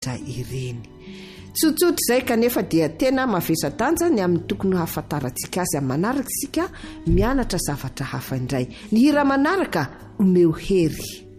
zavatra ireny. Tsotsotry zay kanefa dia tena mavesa-tanjany amin'ny tokony hafantarantsika azy amin'ny manaraka isika mianatra zavatra hafa indray. Ny hira manaraka omeo hery.